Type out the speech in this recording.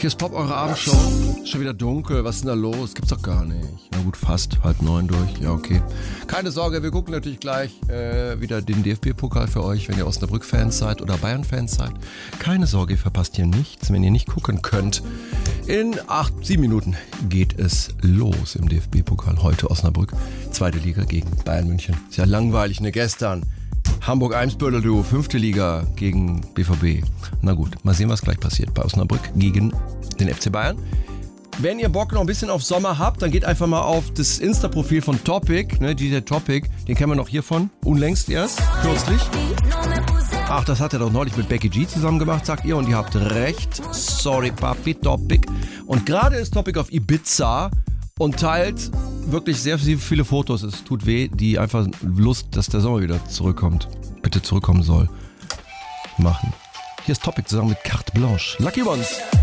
Hier ist Pop, eure Abendshow. Schon wieder dunkel, was ist denn da los? Gibt's doch gar nicht. Na gut, fast 8:30 durch. Ja, okay. Keine Sorge, wir gucken natürlich gleich wieder den DFB-Pokal für euch, wenn ihr Osnabrück-Fans seid oder Bayern-Fans seid. Keine Sorge, ihr verpasst hier nichts, wenn ihr nicht gucken könnt. In 7 Minuten geht es los im DFB-Pokal. Heute Osnabrück, 2. Liga gegen Bayern München. Ist ja langweilig, ne? Gestern Hamburg-Eimsbüttel, du, 5. Liga gegen BVB. Na gut, mal sehen, was gleich passiert bei Osnabrück gegen den FC Bayern. Wenn ihr Bock noch ein bisschen auf Sommer habt, dann geht einfach mal auf das Insta-Profil von Topic, ne, DJ Topic, den kennen wir noch hiervon, unlängst erst, kürzlich. Ach, das hat er doch neulich mit Becky G zusammen gemacht, sagt ihr, und ihr habt recht. Sorry, Papi, Topic. Und gerade ist Topic auf Ibiza und teilt wirklich sehr viele Fotos. Es tut weh, die einfach Lust, dass der Sommer wieder zurückkommt, bitte zurückkommen soll, machen. Hier ist Topic zusammen mit Carte Blanche. Lucky Ones.